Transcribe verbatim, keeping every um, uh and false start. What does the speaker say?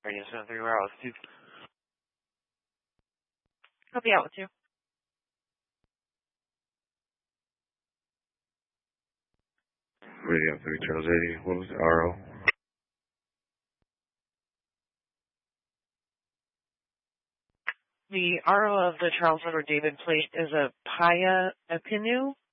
Radio seven three, where I was too. I'll be out with you. Radio three, Charles eighty. What was the R O? The R O of the Charles Edward David plate is a Paya Epinu